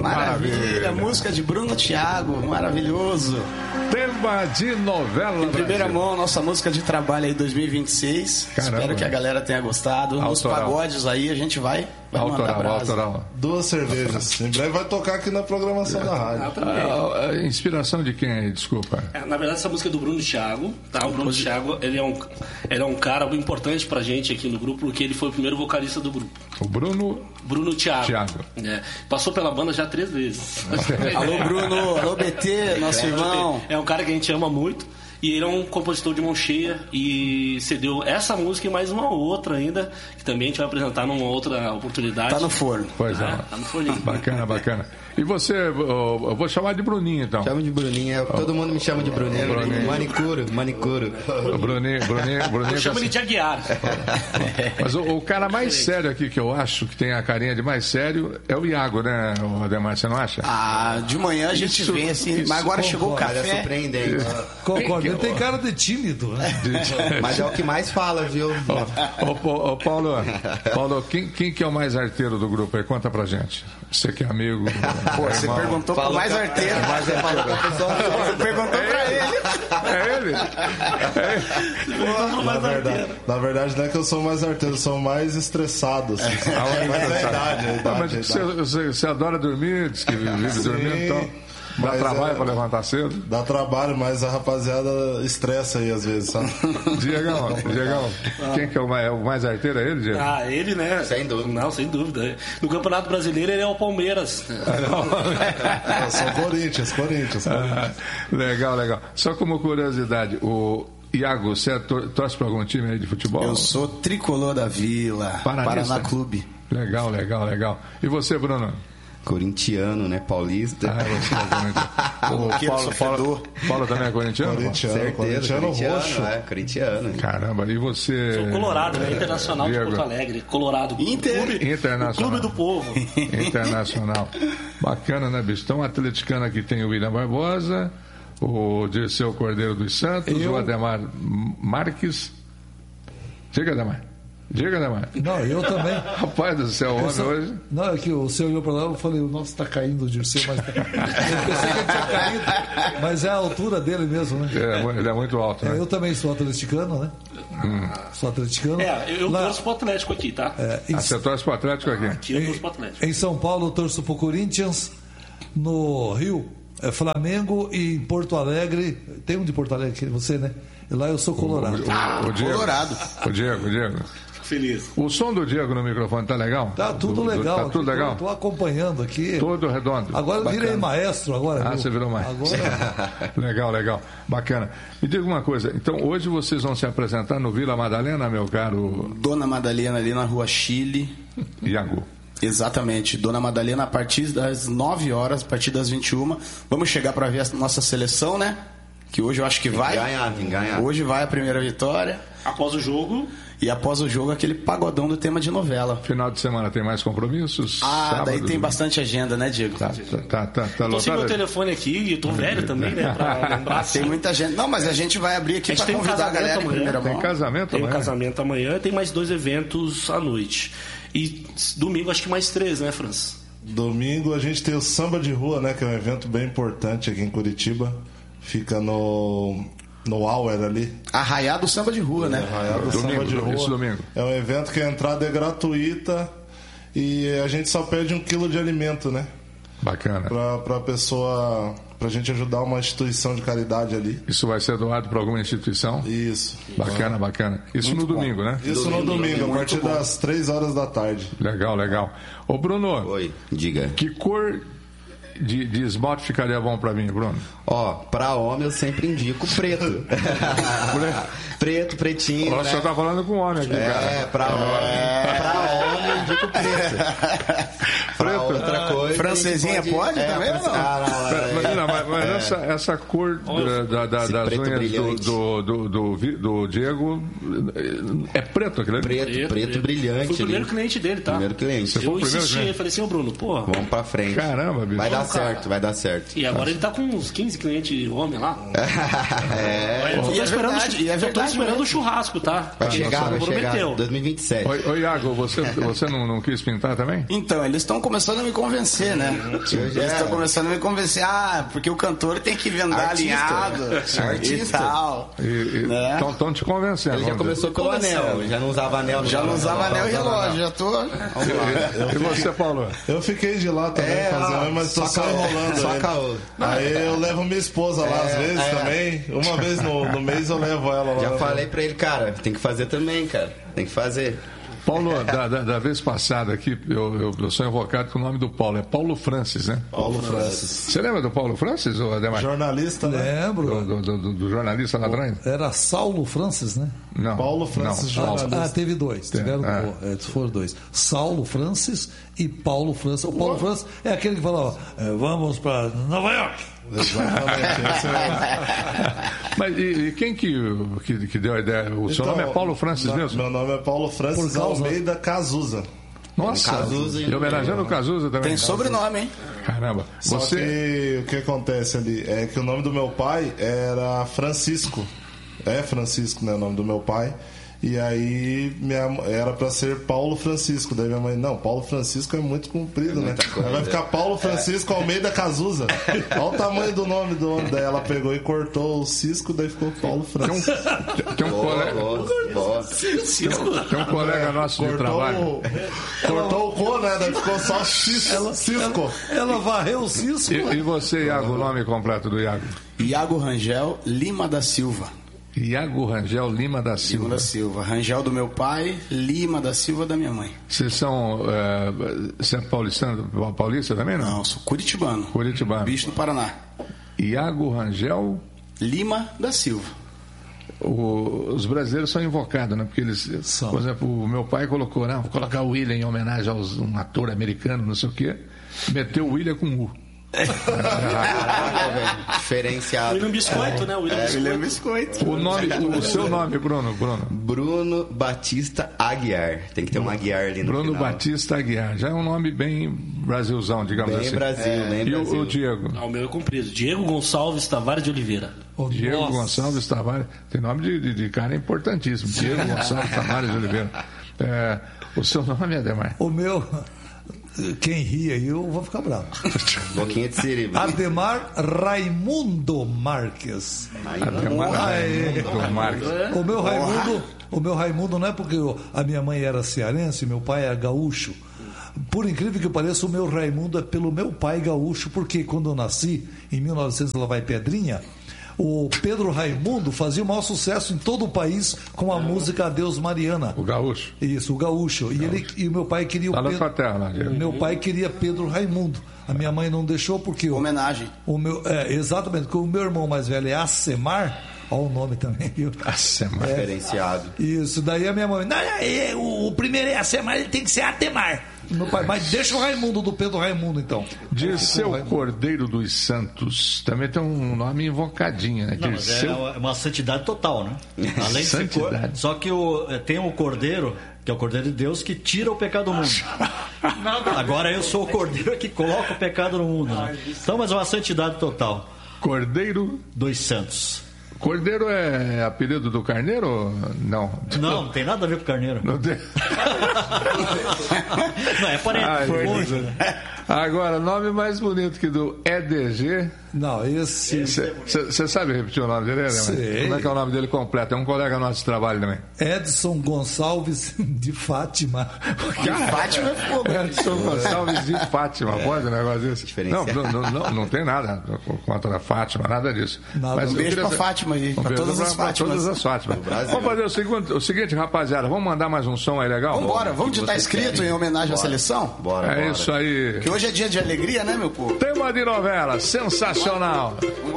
Maravilha. Música de Bruno Thiago, maravilhoso. Tema de novela. Em primeira mão, nossa música de trabalho aí 2026. Caramba. Espero que a galera tenha gostado. Nos pagodes aí a gente vai mandar brasa. Autoral. 2 cervejas. Em breve vai tocar aqui na programação da rádio. Inspiração de quem? Desculpa. Na verdade, essa música é do Bruno Thiago. Tá? O Bruno Thiago, ele é um cara importante pra gente aqui no grupo, porque ele foi o primeiro vocalista do grupo. O Bruno Thiago. Passou pela banda já 3 vezes. Alô, Bruno. Alô, BT, nosso irmão. É um cara que a gente ama muito. E ele é um compositor de mão cheia e cedeu essa música e mais uma outra ainda, que também a gente vai apresentar numa outra oportunidade. Tá no forno. Pois é. Tá no forninho. Bacana. E você, eu vou chamar de Bruninho, então. Chama de Bruninho, todo mundo me chama de Bruninho. Manicuro. Bruninho. Eu chamo ele de Aguiar. Mas o cara mais sério aqui, que eu acho, que tem a carinha de mais sério, é o Iago, né, Ademar, você não acha? De manhã a gente vem assim, mas agora chegou o café. É surpreendente. Concordo, ele tem cara de tímido, né? Mas é o que mais fala, viu? Ô, Paulo, quem que é o mais arteiro do grupo aí? Conta pra gente. Você que é amigo. Pô, você perguntou pro mais arteiro. Você perguntou pra ele. É ele? Na verdade, não é que eu sou mais arteiro, eu sou mais estressado. Assim. Mas é a idade. Você adora dormir, diz que vive dormindo e tal. Dá trabalho pra levantar cedo? Dá trabalho, mas a rapaziada estressa aí às vezes, sabe? Diegão, quem que é o mais arteiro? É ele, Diego? Ele, né? Sem dúvida. Não, sem dúvida. No Campeonato Brasileiro ele é o Palmeiras. Eu sou Corinthians. Legal. Só como curiosidade, o Iago, você torce pra algum time aí de futebol? Eu sou tricolor da Vila, Paraná Clube. Legal. E você, Bruno? Corintiano, né? Paulista. Paulo também é corintiano? Corintiano roxo. Corintiano. Caramba, e você? Sou colorado, né? Internacional de Porto Alegre. Colorado. Internacional. Clube do Povo. Internacional. Bacana, né, bicho? Então, atleticano aqui tem o William Barbosa, o Dirceu Cordeiro dos Santos, o Ademar Marques. Diga, Ademar. Não, eu também. Rapaz do céu, hoje. Não, é que o senhor olhou para lá e eu falei, nossa, tá caindo o Dirceu, mas tá caindo. Eu pensei que ele tinha caído, mas é a altura dele mesmo, né? Ele é muito alto, né? Eu também sou atleticano, né? Sou atleticano. Eu torço pro Atlético aqui, tá? Você torce pro Atlético aqui? Aqui eu torço pro Atlético. Em São Paulo eu torço pro Corinthians, no Rio, Flamengo, e em Porto Alegre, tem um de Porto Alegre, você, né? E lá eu sou colorado. O Diego. Colorado. O Diego. Feliz. O som do Diego no microfone tá legal? Tá tudo legal. Tá tudo legal? Tô acompanhando aqui. Todo redondo. Agora eu virei maestro agora. Você virou maestro. Agora... legal. Bacana. Me diga uma coisa. Então, hoje vocês vão se apresentar no Vila Madalena, meu caro... Dona Madalena, ali na Rua Chile. Iago. Exatamente. Dona Madalena, a partir das 9 horas, a partir das 21. Vamos chegar para ver a nossa seleção, né? Que hoje eu acho que vai. Ganhar. Hoje vai a primeira vitória. Após o jogo... E após o jogo, aquele pagodão do tema de novela. Final de semana tem mais compromissos? Sábado, daí tem bastante agenda, né, Diego? Tá tô sem meu telefone aqui e eu tô velho também, né? Pra lembrar. Tem muita gente. Não, mas a gente vai abrir aqui pra convidar a galera em primeira mão. Tem casamento amanhã? Tem casamento amanhã e tem mais 2 eventos à noite. E domingo acho que mais 3, né, Franz? Domingo a gente tem o Samba de Rua, né? Que é um evento bem importante aqui em Curitiba. Fica no Auer ali. Arraiado Samba de Rua, né? Arraiado Samba de Rua. Esse domingo. É um evento que a entrada é gratuita e a gente só pede 1 quilo de alimento, né? Bacana. Pra pessoa... Pra gente ajudar uma instituição de caridade ali. Isso vai ser doado para alguma instituição? Isso. Bacana. Isso muito no domingo, né? Isso no domingo, a partir das 3 horas da tarde. Legal. Ô, Bruno. Oi, diga. Que cor de esmalte ficaria bom pra mim, Bruno? Pra homem eu sempre indico preto. Pretinho. Você tá falando com homem aqui, cara. Pra homem eu indico preto. Pra outra coisa. Francesinha pode também ou não? Mas essa cor das unhas do Diego é preto, aquele preto brilhante. Fui o primeiro cliente dele, tá? Primeiro cliente. Eu insisti, falei assim, Bruno, porra. Vamos pra frente. Caramba, bicho. Vai dar certo, vai dar certo. E agora ele tá com uns 15 clientes homem lá. E é verdade, esperando o churrasco, tá? Vai chegar, 2027. Ô Iago, você não quis pintar também? Então, eles estão começando a me convencer, né? Eles estão começando a me convencer, porque o cantor tem que vendar alinhado e tal. Né? Estão te convencendo. Ele já começou pelo anel, já não usava anel. Já não usava anel e relógio, já tô... E você, Paulo? Eu fiquei de lá também fazendo, mas tô só enrolando. Só caô. Aí eu levo minha esposa lá às vezes também. Uma vez no mês eu levo ela lá. Já falei pra ele, cara, tem que fazer também, cara. Tem que fazer. Paulo, da vez passada aqui, eu sou invocado com o nome do Paulo. É Paulo Francis, né? Paulo Francis. Você lembra do Paulo Francis, ou Ademar? Jornalista, né? Lembro. Do jornalista ladrão? Era Saulo Francis, né? Não. Paulo Francis, jornalista. Teve dois. Foram dois. Saulo Francis e Paulo Francis. O Paulo Francis é aquele que falava, vamos para Nova York. Exatamente. Mas e quem que deu a ideia? O seu nome é Paulo Francis mesmo? Meu nome é Paulo Francis Almeida Cazuza. Nossa, e homenageando o Cazuza também. Tem sobrenome, hein? Caramba. Só que o que acontece ali é que o nome do meu pai era Francisco. É Francisco, né? O nome do meu pai. E aí era pra ser Paulo Francisco. Daí minha mãe, não, Paulo Francisco é muito comprido, né? Aí vai ficar Paulo Francisco Almeida Cazuza. Olha o tamanho do nome do homem. Daí ela pegou e cortou o Cisco, daí ficou Paulo Francisco. Tem um colega nosso de trabalho. Cortou o co, né? Daí ficou só Cisco. Ela varreu o Cisco. E você, Iago, o nome completo do Iago? Iago Rangel Lima da Silva. Iago Rangel Lima da Silva. Lima da Silva. Rangel do meu pai, Lima da Silva da minha mãe. Vocês são... Você é paulista também, não? Não, sou curitibano. Curitibano. Bicho do Paraná. Iago Rangel... Lima da Silva. Os brasileiros são invocados, né? Porque eles... São. Por exemplo, o meu pai colocou, né? Vou colocar o William em homenagem a um ator americano, não sei o quê. Meteu o William com U. Caraca, velho. Diferenciado. William Biscoito, né? William Biscoito. O seu nome, Bruno? Bruno Batista Aguiar. Tem que ter um Aguiar ali no Bruno final. Batista Aguiar. Já é um nome bem brasilzão, digamos Bem assim. Brasil, bem E Brasil. o Diego? O meu é comprido. Diego Gonçalves Tavares de Oliveira. Diego Gonçalves Tavares. Tem nome de cara importantíssimo. Diego Gonçalves Tavares de Oliveira. O seu nome, Ademar? O meu... Quem ri aí, eu vou ficar bravo. Boquinha de siri. Ademar Raimundo Marques. Ademar Raimundo Marques. O meu Raimundo não é porque a minha mãe era cearense, meu pai era gaúcho. Por incrível que pareça, o meu Raimundo é pelo meu pai gaúcho, porque quando eu nasci, em 1900, lá vai Pedrinha, o Pedro Raimundo fazia o maior sucesso em todo o país com a música Adeus Mariana. O gaúcho. Isso, o gaúcho. E o meu pai queria Tá na sua terra, né? Meu pai queria Pedro Raimundo. A minha mãe não deixou porque... Homenagem. Exatamente, porque o meu irmão mais velho é Acemar. Olha o nome também, viu? Acemar. Diferenciado. Isso, daí a minha mãe... Não, o primeiro é Acemar, ele tem que ser Atemar. Meu pai, mas deixa o Raimundo do Pedro Raimundo, então. Dirceu Cordeiro dos Santos. Também tem um nome invocadinho, né? Não, mas é uma santidade total, né? Além de Santidade. só que tem o Cordeiro, que é o Cordeiro de Deus, que tira o pecado do mundo. Agora eu sou o Cordeiro que coloca o pecado no mundo. Né? Então, mas é uma santidade total. Cordeiro Dos Santos. Cordeiro é apelido do carneiro? Não. Não tem nada a ver com carneiro. Não tem. Não, é parente. Agora, nome mais bonito que do EDG. Não, esse... Você sabe repetir o nome dele, né? Sei. Como é que é o nome dele completo? É um colega nosso de trabalho também. Edson Gonçalves de Fátima. Fátima é fogo. Edson Gonçalves de Fátima. Pode um negócio desse? Diferenciado. Não tem nada contra a Fátima, nada disso. Nada. Um beijo pra Fátima aí, pra todas as Fátimas. Todas as Fátimas. Vamos fazer o seguinte, rapaziada, vamos mandar mais um som aí legal? Vambora, vamos digitar escrito em homenagem à seleção? Bora. É isso aí. Que hoje é dia de alegria, né, meu povo? Tema de novela, sensacional.